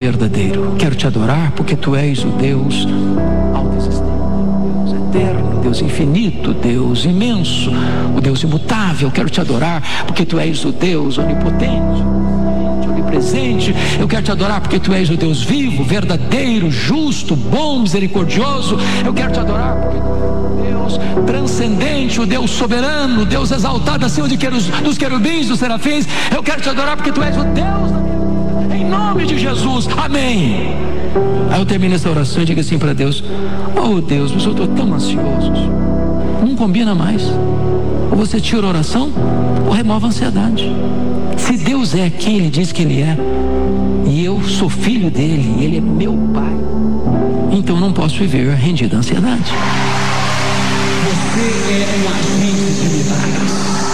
verdadeiro. Quero te adorar porque tu és o Deus autoexistente, Deus eterno, Deus infinito, Deus imenso, o Deus imutável. Quero te adorar porque tu és o Deus onipotente, onipresente. Eu quero te adorar porque tu és o Deus vivo, verdadeiro, justo, bom, misericordioso. Eu quero te adorar porque tu és o Deus transcendente, o Deus soberano, o Deus exaltado acima dos querubins, dos serafins. Eu quero te adorar porque tu és o Deus da minha vida. Em nome de Jesus, amém. Aí eu termino essa oração e digo assim para Deus: oh Deus, mas eu estou tão ansioso. Não combina mais. Ou você tira a oração ou remove a ansiedade. Se Deus é quem Ele diz que Ele é, e eu sou filho dele, Ele é meu Pai, então eu não posso viver rendido à ansiedade. Você é um agente de milagres.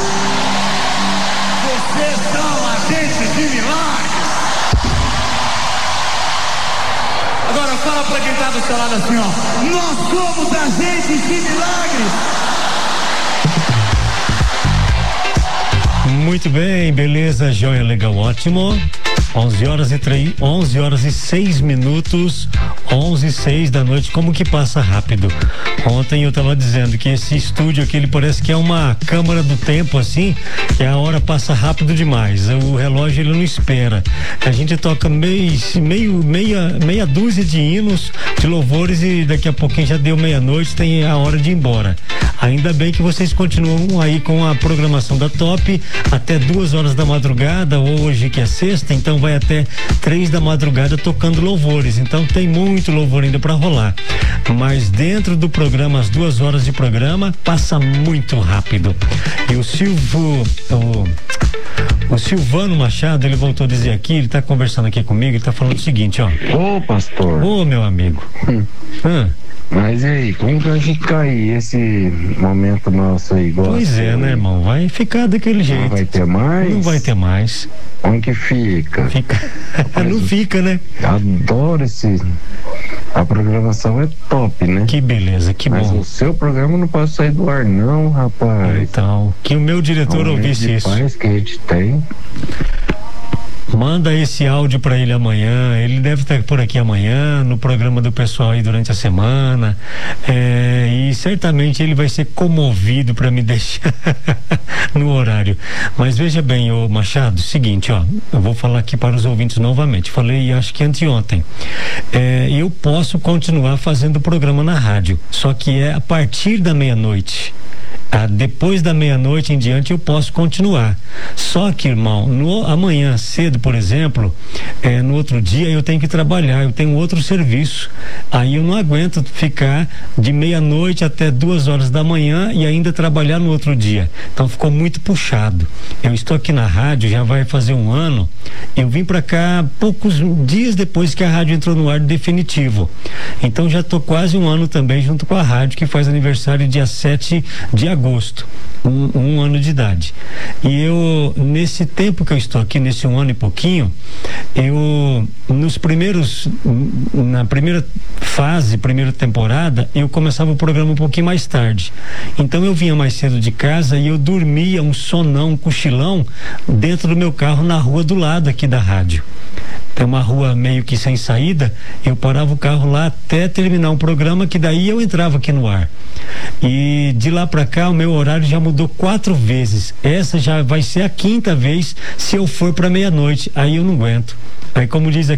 Vocês são agentes de milagres. Agora fala para quem está do seu lado assim, ó: nós somos agentes de milagres. Muito bem, beleza, joia, legal, ótimo. 11 horas e 6 minutos, 11:06 da noite. Como que passa rápido. Ontem eu tava dizendo que esse estúdio aqui, ele parece que é uma câmara do tempo, assim, que a hora passa rápido demais. O relógio, ele não espera. A gente toca meia dúzia de hinos, de louvores, e daqui a pouquinho já deu meia-noite, tem a hora de ir embora. Ainda bem que vocês continuam aí com a programação da Top até 2 horas da madrugada, hoje que é sexta, então vai até 3 da madrugada tocando louvores. Então tem muito louvor ainda para rolar. Mas dentro do programa, as 2 horas de programa, passa muito rápido. E o Silvano Machado, ele voltou a dizer aqui, ele tá conversando aqui comigo, ele tá falando o seguinte, ó: ô pastor, ô meu amigo, mas e aí, como que vai ficar aí esse momento nosso aí? Pois é, né, irmão? Vai ficar daquele jeito. Não vai ter mais? Não vai ter mais. Como que fica? Não fica, né? Adoro a programação é top, né? Que beleza, que mas bom. Mas o seu programa não pode sair do ar não, rapaz. Então, que o meu diretor ouvisse isso. Paz que a gente tem. Manda esse áudio para ele amanhã. Ele deve estar por aqui amanhã no programa do pessoal aí durante a semana, e certamente ele vai ser comovido para me deixar no horário. Mas veja bem, ô Machado, seguinte, ó, eu vou falar aqui para os ouvintes novamente. Falei, acho que anteontem, eu posso continuar fazendo o programa na rádio, só que é a partir da meia-noite. Depois da meia-noite em diante eu posso continuar. Só que, irmão, amanhã cedo, por exemplo, no outro dia eu tenho que trabalhar, eu tenho outro serviço. Aí eu não aguento ficar de meia-noite até 2 horas da manhã e ainda trabalhar no outro dia. Então ficou muito puxado. Eu estou aqui na rádio, já vai fazer 1 ano. Eu vim para cá poucos dias depois que a rádio entrou no ar definitivo. Então já estou quase 1 ano também junto com a rádio, que faz aniversário dia 7 de agosto. Um ano de idade. E eu, nesse tempo que eu estou aqui, nesse 1 ano e pouquinho, na primeira fase, primeira temporada, eu começava o programa um pouquinho mais tarde. Então eu vinha mais cedo de casa e eu dormia um sonão, um cochilão dentro do meu carro na rua do lado aqui da rádio. Tem uma rua meio que sem saída, eu parava o carro lá até terminar um programa, que daí eu entrava aqui no ar. E de lá pra cá o meu horário já mudou 4 vezes. Essa já vai ser a 5ª vez se eu for pra meia-noite. Aí eu não aguento. Aí, como diz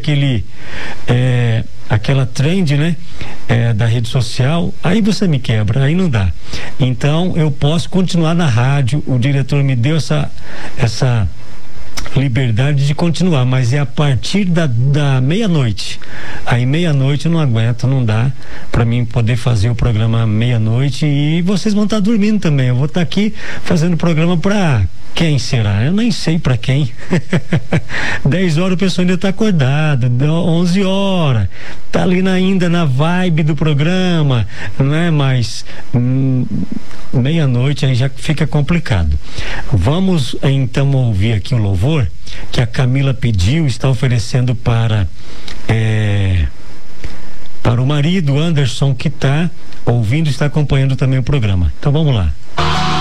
aquela trend, né? Da rede social, aí você me quebra, aí não dá. Então eu posso continuar na rádio, o diretor me deu essa liberdade de continuar, mas é a partir da meia-noite. Aí meia-noite eu não aguento, não dá para mim poder fazer o programa meia-noite, e vocês vão estar dormindo também. Eu vou estar aqui fazendo o programa para quem será? Eu nem sei para quem. 10 horas o pessoal ainda está acordado, 11 horas tá ali ainda na vibe do programa, não é? Mas meia-noite aí já fica complicado. Vamos então ouvir aqui o louvor que a Camila pediu, está oferecendo para o marido Anderson, que está ouvindo e está acompanhando também o programa. Então vamos lá.